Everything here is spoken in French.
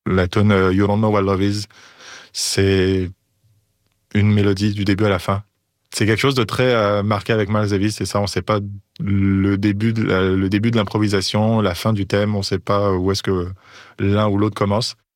La tune You Don't Know What Love Is, c'est une mélodie du début à la fin. C'est quelque chose de très marqué avec Miles Davis, c'est ça, on ne sait pas le début de l'improvisation, la fin du thème, on ne sait pas où est-ce que l'un ou l'autre commence.